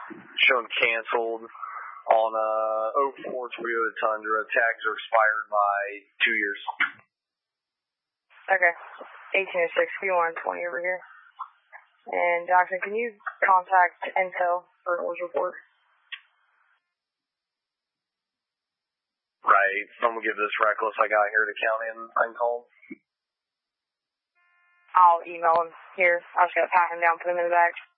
shown canceled on a 04 Toyota Tundra. Tags are expired by 2 years. Okay. 1806, Q120 over here. And Jackson, can you contact Intel for a noise report? Right. I'm going to give this reckless I got here to county and I can call him. I'll email him here. I just got to pack him down, put him in the bag.